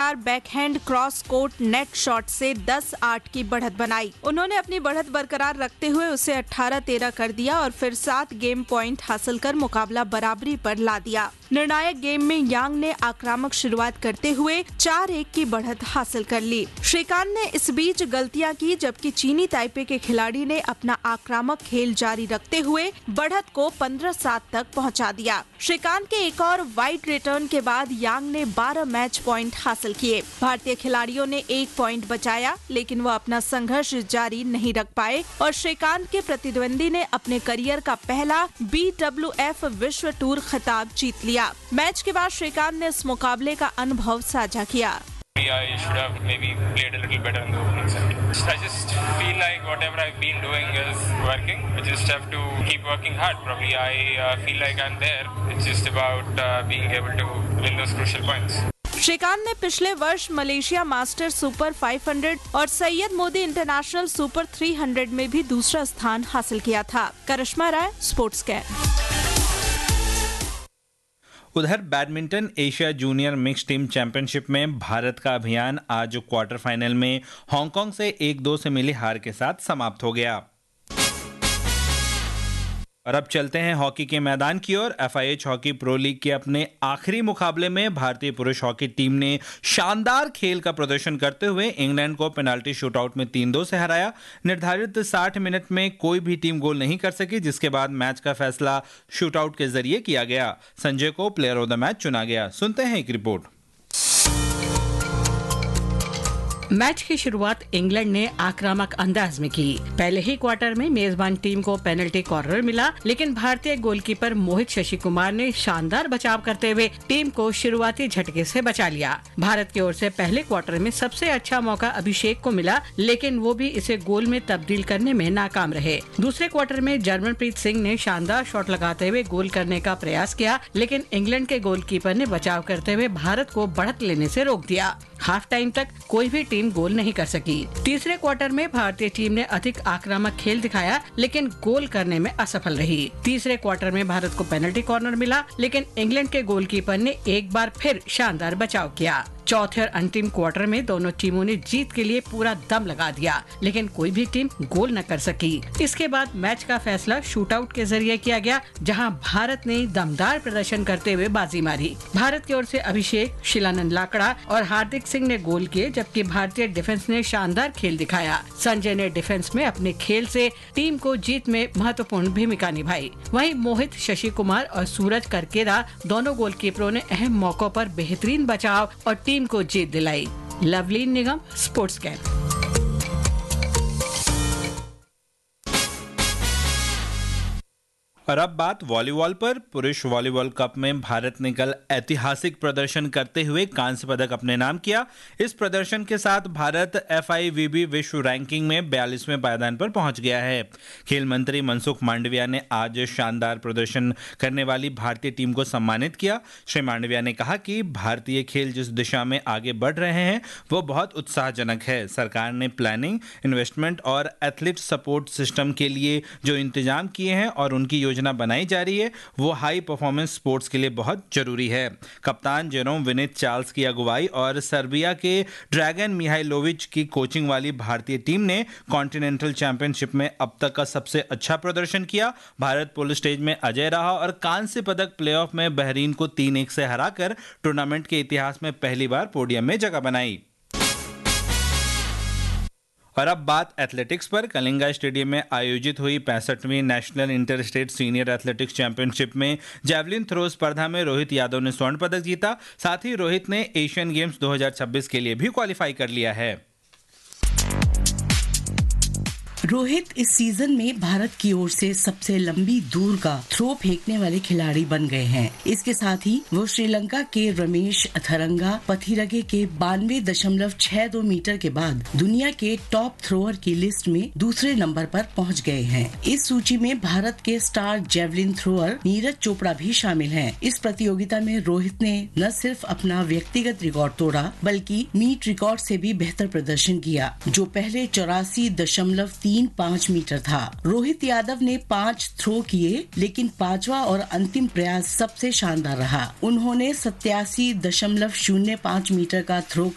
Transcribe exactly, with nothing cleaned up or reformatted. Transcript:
लगातार backhand cross court net shot से दस आठ की बढ़त बनाई। उन्होंने अपनी बढ़त बरकरार रखते हुए उसे अठारह तेरह कर दिया और फिर सात गेम पॉइंट हासिल कर मुकाबला बराबरी पर ला दिया। निर्णायक गेम में यांग ने आक्रामक शुरुआत करते हुए चार एक की बढ़त हासिल कर ली। श्रीकांत ने इस बीच गलतियां की, जबकि चीनी ताइपे के खिलाड़ी ने अपना आक्रामक खेल जारी रखते हुए बढ़त को पंद्रह सात तक पहुंचा दिया। श्रीकांत के एक और वाइड रिटर्न के बाद यांग ने बारह मैच पॉइंट हासिल किए। भारतीय खिलाड़ियों ने एक पॉइंट बचाया, लेकिन वो अपना संघर्ष जारी नहीं रख पाए और श्रीकांत के प्रतिद्वंदी ने अपने करियर का पहला बी डब्ल्यू एफ विश्व टूर खिताब जीत लिया। मैच के बाद श्रीकांत ने इस मुकाबले का अनुभव साझा किया। I should have maybe played a little better in the opening set. I just feel like whatever I've been doing is working. I just have to keep working hard. Probably I uh, feel like I'm there. It's just about uh, being able to win those crucial points. Shrikant ने पिछले वर्ष Malaysia master super पाँच सौ और Syed Modi international super तीन सौ में भी दूसरा स्थान हासिल किया था। करिश्मा राय, स्पोर्ट्स कैर। उधर badminton Asia junior mix team championship में भारत का अभियान आज क्वार्टर फाइनल में हांगकांग से एक दो से मिली हार के साथ समाप्त हो गया। और अब चलते हैं हॉकी के मैदान की ओर। एफआईएच हॉकी प्रो लीग के अपने आखिरी मुकाबले में भारतीय पुरुष हॉकी टीम ने शानदार खेल का प्रदर्शन करते हुए इंग्लैंड को पेनाल्टी शूटआउट में तीन दो से हराया। निर्धारित साठ मिनट में कोई भी टीम गोल नहीं कर सकी, जिसके बाद मैच का फैसला शूटआउट के जरिए किया गया। संजय को प्लेयर ऑफ द मैच चुना गया। सुनते हैं एक रिपोर्ट। मैच की शुरुआत इंग्लैंड ने आक्रामक अंदाज में की। पहले ही क्वार्टर में मेजबान टीम को पेनल्टी कॉर्नर मिला, लेकिन भारतीय गोलकीपर मोहित शशि कुमार ने शानदार बचाव करते हुए टीम को शुरुआती झटके से बचा लिया। भारत की ओर से पहले क्वार्टर में सबसे अच्छा मौका अभिषेक को मिला, लेकिन वो भी इसे गोल में तब्दील करने में नाकाम रहे। दूसरे क्वार्टर में जर्मनप्रीत सिंह ने शानदार शॉट लगाते हुए गोल करने का प्रयास किया, लेकिन इंग्लैंड के गोलकीपर ने बचाव करते हुए भारत को बढ़त लेने से रोक दिया। हाफ टाइम तक कोई भी टीम गोल नहीं कर सकी। तीसरे क्वार्टर में भारतीय टीम ने अधिक आक्रामक खेल दिखाया, लेकिन गोल करने में असफल रही। तीसरे क्वार्टर में भारत को पेनल्टी कॉर्नर मिला, लेकिन इंग्लैंड के गोलकीपर ने एक बार फिर शानदार बचाव किया। चौथे और अंतिम क्वार्टर में दोनों टीमों ने जीत के लिए पूरा दम लगा दिया, लेकिन कोई भी टीम गोल न कर सकी। इसके बाद मैच का फैसला शूटआउट के जरिए किया गया, जहां भारत ने दमदार प्रदर्शन करते हुए बाजी मारी। भारत की ओर से अभिषेक, शिलानंद लाकड़ा और हार्दिक सिंह ने गोल किए, जबकि भारतीय डिफेंस ने शानदार खेल दिखाया। संजय ने डिफेंस में अपने खेल से टीम को जीत में महत्वपूर्ण भूमिका निभाई। वहीं मोहित, शशि कुमार और सूरज करकेरा दोनों गोलकीपरों ने अहम मौकों पर बेहतरीन बचाव और टीम को जीत दिलाई। लवलीन निगम, स्पोर्ट्स कैर। और अब बात वॉलीबॉल पर। पुरुष वॉलीबॉल कप में भारत ने कल ऐतिहासिक प्रदर्शन करते हुए कांस्य पदक अपने नाम किया। इस प्रदर्शन के साथ Bharat F I we B विश्व रैंकिंग में बयालीसवें पायदान पर पहुंच गया है। खेल मंत्री मनसुख मांडविया ने आज शानदार प्रदर्शन करने वाली भारतीय टीम को सम्मानित किया। श्री मांडविया ने कहा कि भारतीय खेल जिस दिशा में आगे बढ़ रहे हैं वो बहुत उत्साहजनक है। सरकार ने प्लानिंग, इन्वेस्टमेंट और एथलीट सपोर्ट सिस्टम के लिए जो इंतजाम किए हैं और उनकी योजना बनाई जा रही है वो हाई परफॉर्मेंस स्पोर्ट्स के लिए बहुत जरूरी है। कप्तान जेरोम विनित चार्ल्स की अगुवाई और सर्बिया के ड्रैगन मिहाइलोविच की कोचिंग वाली भारतीय टीम ने कॉन्टिनेंटल चैंपियनशिप में अब तक का सबसे अच्छा प्रदर्शन किया। भारत पुल स्टेज में अजय रहा और कांस्य पदक प्लेऑफ में बहरीन को तीन एक से हराकर टूर्नामेंट के इतिहास में पहली बार पोडियम में जगह बनाई। और अब बात एथलेटिक्स पर। कलिंगा स्टेडियम में आयोजित हुई पैंसठवीं national inter state senior athletics championship में जैवलिन थ्रो स्पर्धा में रोहित यादव ने स्वर्ण पदक जीता। साथ ही रोहित ने एशियन गेम्स दो हज़ार छब्बीस के लिए भी क्वालिफाई कर लिया है। रोहित इस सीजन में भारत की ओर से सबसे लंबी दूर का थ्रो फेंकने वाले खिलाड़ी बन गए हैं। इसके साथ ही वो श्रीलंका के रमेश अथरंगा पथिरगे के बानवे दशमलव छह दो मीटर के बाद दुनिया के टॉप थ्रोअर की लिस्ट में दूसरे नंबर पर पहुंच गए हैं। इस सूची में भारत के star javelin thrower Neeraj Chopra भी शामिल हैं। इस प्रतियोगिता में रोहित ने न सिर्फ अपना व्यक्तिगत रिकॉर्ड तोड़ा, बल्कि मीट रिकॉर्ड से भी बेहतर प्रदर्शन किया, जो पहले चौरासी दशमलव तीन पाँच मीटर था। रोहित यादव ने पाँच थ्रो किए, लेकिन पांचवा और अंतिम प्रयास सबसे शानदार रहा। उन्होंने सत्यासी दशमलव शून्य पाँच मीटर का थ्रो